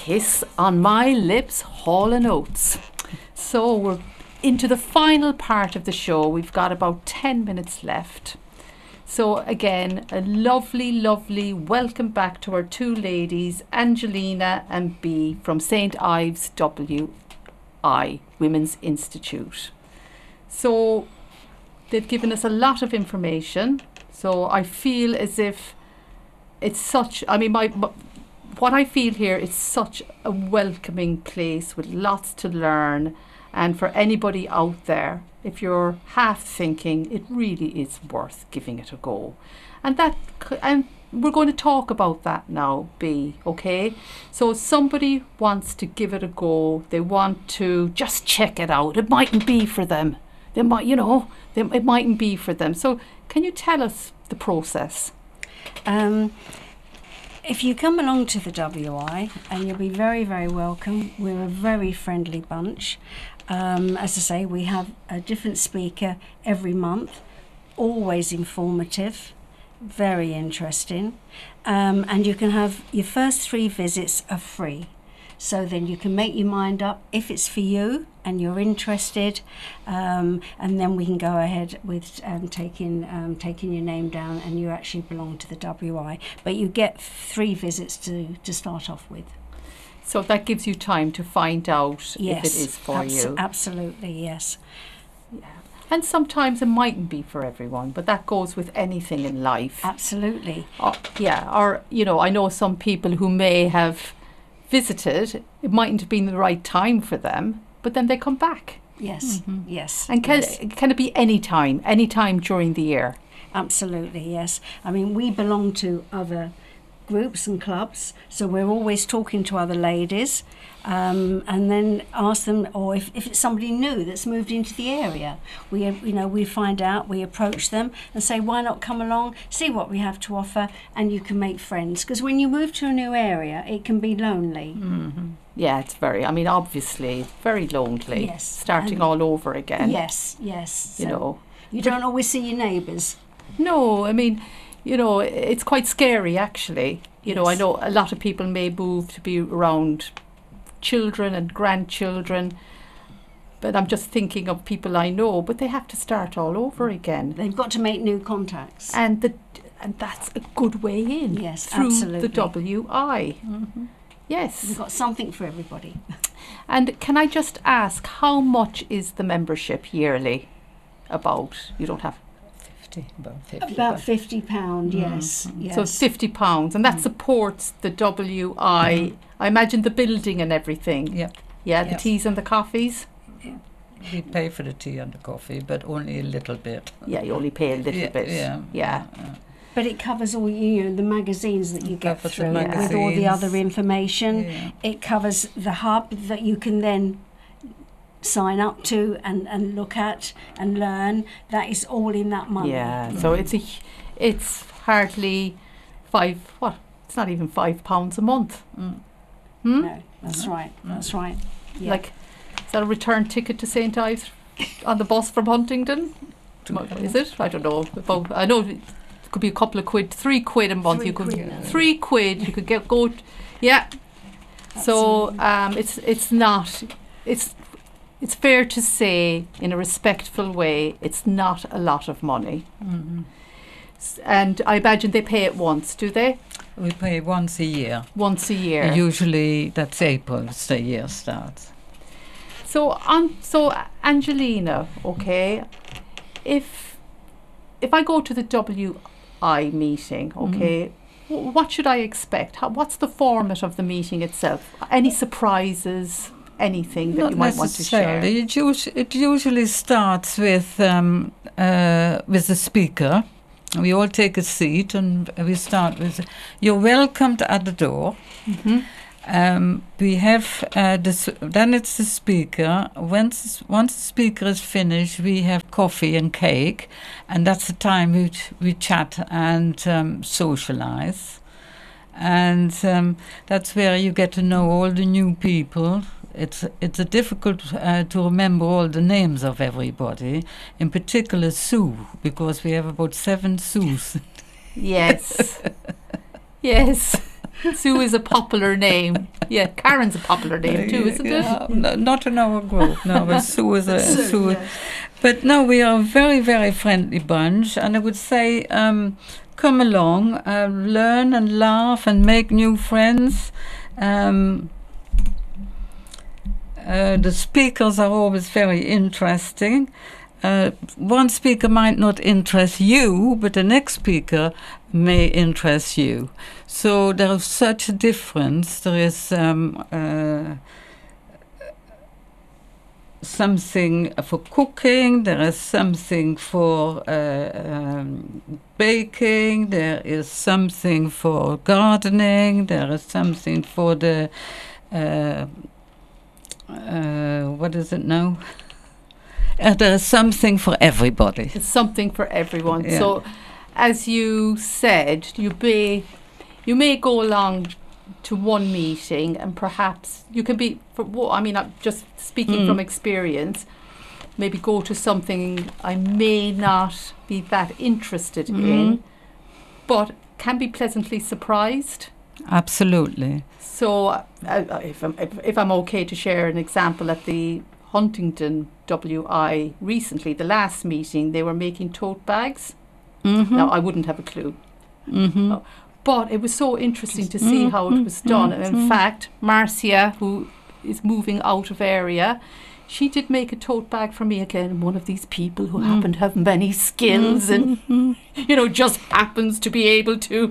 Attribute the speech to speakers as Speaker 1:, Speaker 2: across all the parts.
Speaker 1: Kiss on My Lips, Hall & Oates. So we're into the final part of the show. We've got about 10 minutes left. So again, a lovely, lovely welcome back to our two ladies, Angelina and Bea from St. Ives WI, Women's Institute. So they've given us a lot of information. So I feel as if it's such, what I feel here is such a welcoming place with lots to learn. And for anybody out there, if you're half thinking, it really is worth giving it a go. And we're going to talk about that now, Bea, okay? So somebody wants to give it a go. They want to just check it out. It mightn't be for them. It mightn't be for them. So can you tell us the process?
Speaker 2: If you come along to the WI, and you'll be very, very welcome. We're a very friendly bunch. As I say, we have a different speaker every month, always informative, very interesting. And you can have your first 3 visits are free. So then you can make your mind up if it's for you and you're interested, and then we can go ahead with taking your name down, and you actually belong to the WI. But you get 3 visits to start off with.
Speaker 1: So that gives you time to find out if it is for you.
Speaker 2: Absolutely, yes.
Speaker 1: Yeah. And sometimes it mightn't be for everyone, but that goes with anything in life.
Speaker 2: Absolutely.
Speaker 1: Or I know some people who may have visited, it mightn't have been the right time for them, but then they come back.
Speaker 2: Yes, yes.
Speaker 1: And can it be any time during the year?
Speaker 2: Absolutely, yes. I mean, we belong to other groups and clubs, so we're always talking to other ladies, and then ask them, or if it's somebody new that's moved into the area, we find out, we approach them and say, why not come along, see what we have to offer, and you can make friends, because when you move to a new area it can be lonely.
Speaker 1: Yeah, it's obviously very lonely.
Speaker 2: Yes.
Speaker 1: Starting all over again.
Speaker 2: Yes.
Speaker 1: So
Speaker 2: you don't always see your neighbours.
Speaker 1: No, it's quite scary actually. I know a lot of people may move to be around children and grandchildren, but I'm just thinking of people I know, but they have to start all over again.
Speaker 2: They've got to make new contacts.
Speaker 1: And that's a good way in.
Speaker 2: Yes,
Speaker 1: through
Speaker 2: absolutely.
Speaker 1: the WI. Yes.
Speaker 2: We've got something for everybody.
Speaker 1: And can I just ask, how much is the membership yearly? You don't have...
Speaker 2: About £50, yes.
Speaker 1: So £50, and that supports the WI. I imagine the building and everything.
Speaker 3: Yeah.
Speaker 1: Yeah, the teas and the coffees.
Speaker 3: Yeah. We pay for the tea and the coffee, but only a little bit.
Speaker 1: Yeah, you only pay a little bit. Yeah.
Speaker 2: But it covers all the magazines that you get through with all the other information.
Speaker 3: Yeah.
Speaker 2: It covers the hub that you can then sign up to and look at and learn. That is all in that money.
Speaker 1: Yeah, so it's hardly it's not even £5 a month.
Speaker 2: No, that's right. Yeah.
Speaker 1: Like, is that a return ticket to St. Ives on the bus from Huntingdon? Is it? I don't know. I know it could be a couple of quid, £3 a month. £3 you could go. Yeah. So it's fair to say, in a respectful way, it's not a lot of money. And I imagine they pay it once, do they?
Speaker 3: We pay once a year.
Speaker 1: Once a year.
Speaker 3: Usually that's April, the year starts.
Speaker 1: So Angelina, okay, if I go to the WI meeting, okay, what should I expect? What's the format of the meeting itself? Any surprises? Anything that you might want to share?
Speaker 3: It usually starts with the speaker. We all take a seat and we start with, you're welcomed at the door. We have then it's the speaker. Once the speaker is finished, we have coffee and cake, and that's the time we chat and socialize. And that's where you get to know all the new people. It's difficult to remember all the names of everybody, in particular Sue, because we have about 7 Sues.
Speaker 1: Yes. Yes. Sue is a popular name. Yeah, Karen's a popular name too, isn't it?
Speaker 3: Not in our group, no, but Sue is a Sue.
Speaker 2: yes.
Speaker 3: But no, we are a very, very friendly bunch, and I would say come along, learn and laugh and make new friends. The speakers are always very interesting. One speaker might not interest you, but the next speaker may interest you. So there is such a difference. There is something for cooking, there is something for baking, there is something for gardening, there is something for the what is it now? There is something for everybody.
Speaker 1: It's something for everyone.
Speaker 3: Yeah.
Speaker 1: So, as you said, you may go along to one meeting, and perhaps you can be. I'm just speaking from experience. Maybe go to something I may not be that interested in, but can be pleasantly surprised.
Speaker 3: Absolutely.
Speaker 1: So, if I'm okay to share an example, at the Huntington WI recently, the last meeting, they were making tote bags. Now, I wouldn't have a clue. But it was so interesting to see how it was done. And in fact, Marcia, who is moving out of area, she did make a tote bag for me again. One of these people who happen to have many skills and, just happens to be able to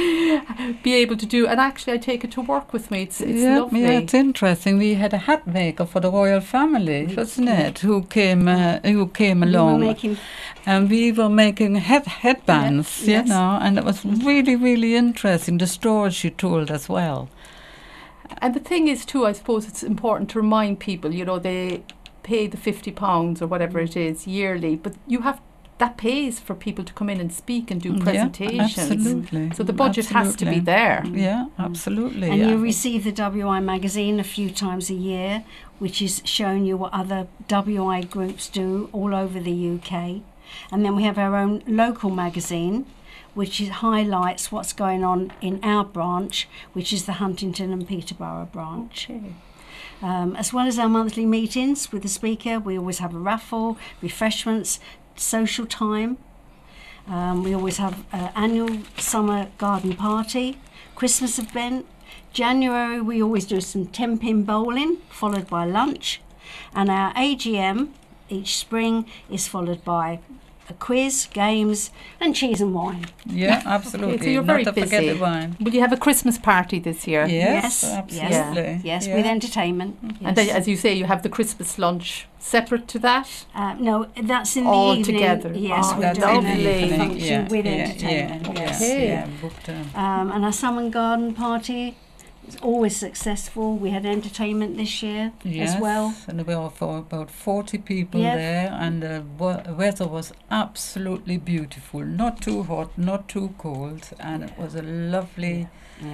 Speaker 1: do. And actually, I take it to work with me. It's lovely.
Speaker 3: Yeah, it's interesting. We had a hat maker for the royal family, wasn't it? Who came along, and we were making headbands,
Speaker 1: Yes.
Speaker 3: and it was really, really interesting. The stories she told as well.
Speaker 1: And the thing is, too, I suppose it's important to remind people, they pay the £50 or whatever it is yearly, but that pays for people to come in and speak and do presentations.
Speaker 3: Yeah, absolutely.
Speaker 1: So the budget has to be there.
Speaker 3: Yeah, absolutely.
Speaker 2: And you receive the WI magazine a few times a year, which is showing you what other WI groups do all over the UK. And then we have our own local magazine, which highlights what's going on in our branch, which is the Huntington and Peterborough branch.
Speaker 1: Okay.
Speaker 2: As well as our monthly meetings with the speaker, we always have a raffle, refreshments, social time. We always have an annual summer garden party, Christmas event. January, we always do some 10-pin bowling, followed by lunch. And our AGM each spring is followed by a quiz, games, and cheese and wine.
Speaker 3: Yeah, absolutely.
Speaker 1: Okay, so you're very
Speaker 3: Not to forget
Speaker 1: busy.
Speaker 3: the wine.
Speaker 1: Will you have a Christmas party this year?
Speaker 3: Yes, absolutely.
Speaker 2: Yes,
Speaker 3: Yeah.
Speaker 2: with entertainment.
Speaker 1: And then, as you say, you have the Christmas lunch separate to that?
Speaker 2: No, that's in the
Speaker 1: All
Speaker 2: evening.
Speaker 1: together.
Speaker 2: Yes,
Speaker 1: Oh,
Speaker 2: we're
Speaker 3: That's
Speaker 2: doing
Speaker 3: in the
Speaker 1: lovely.
Speaker 2: a
Speaker 3: evening.
Speaker 2: function with entertainment. Yes.
Speaker 1: Okay.
Speaker 3: Yeah, booked.
Speaker 2: And our summer garden party is always successful. We had entertainment this year as well.
Speaker 3: And there were for about 40 people
Speaker 2: Yep.
Speaker 3: there, and the weather was absolutely beautiful. Not too hot, not too cold, and it was a lovely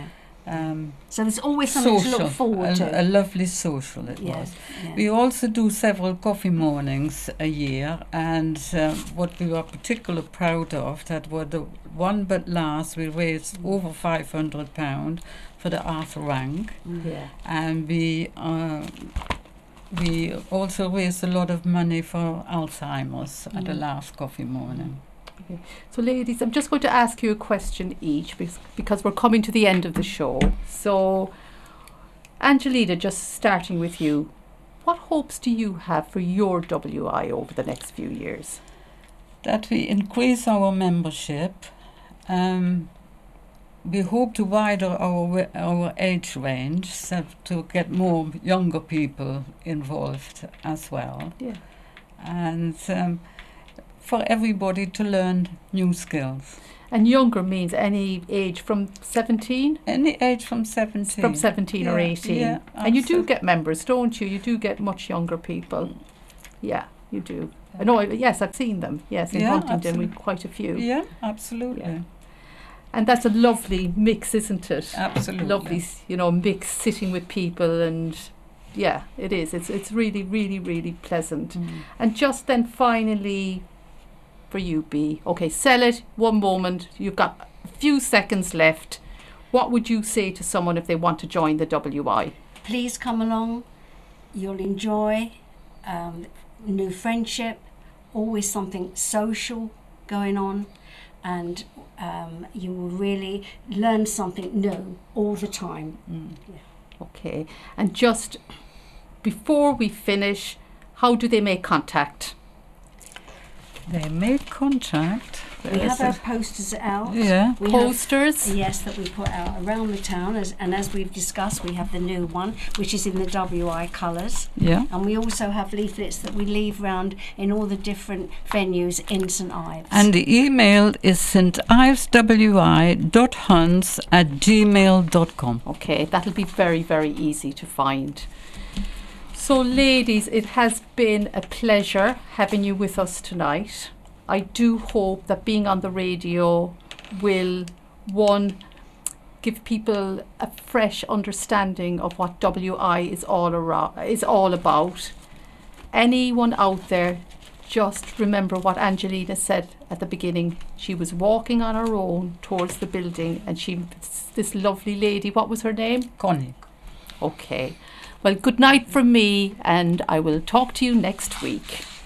Speaker 2: So there's always something
Speaker 3: social,
Speaker 2: to look forward
Speaker 3: a
Speaker 2: to.
Speaker 3: lovely social it was.
Speaker 2: Yeah.
Speaker 3: We also do several coffee mornings a year, and what we were particularly proud of, that were the one but last, we raised over £500 for the Arthur Rank,
Speaker 1: Yeah.
Speaker 3: and we also raised a lot of money for Alzheimer's at the last coffee morning.
Speaker 1: So, ladies, I'm just going to ask you a question each because we're coming to the end of the show. So, Angelina, just starting with you, what hopes do you have for your WI over the next few years?
Speaker 3: That we increase our membership. We hope to widen our age range, so to get more younger people involved as well.
Speaker 1: Yeah.
Speaker 3: And for everybody to learn new skills.
Speaker 1: And younger means any age from 17?
Speaker 3: Any age from 17.
Speaker 1: From 17 or 18.
Speaker 3: Yeah,
Speaker 1: And you do get members, don't you? You do get much younger people. Yeah, you do. No, yes, I've seen them. Yes, in
Speaker 3: Yeah,
Speaker 1: Huntington, we've
Speaker 3: absolutely.
Speaker 1: quite a few.
Speaker 3: Yeah, absolutely.
Speaker 1: Yeah. And that's a lovely mix, isn't it?
Speaker 3: Absolutely.
Speaker 1: Lovely, mix, sitting with people, and yeah, it is. It's really, really, really pleasant. And just then, finally, for you, B. Okay, sell it. One moment. You've got a few seconds left. what would you say to someone if they want to join the WI?
Speaker 2: Please come along. You'll enjoy new friendship, always something social going on, and you will really learn something new all the time.
Speaker 1: Okay, and just before we finish, how do they make contact?
Speaker 3: They make contact.
Speaker 2: We have our posters out.
Speaker 3: Yeah.
Speaker 2: We
Speaker 1: Posters?
Speaker 2: Yes, that we put out around the town, as we've discussed, we have the new one, which is in the WI colours.
Speaker 3: Yeah.
Speaker 2: And we also have leaflets that we leave round in all the different venues in St Ives.
Speaker 3: And the email is stiveswi.hunts@gmail.com.
Speaker 1: Okay, that'll be very, very easy to find. So, ladies, it has been a pleasure having you with us tonight. I do hope that being on the radio will, one, give people a fresh understanding of what WI is all about. Anyone out there, just remember what Angelina said at the beginning. She was walking on her own towards the building, and this lovely lady, what was her name?
Speaker 3: Connie.
Speaker 1: Okay. Well, good night from me, and I will talk to you next week.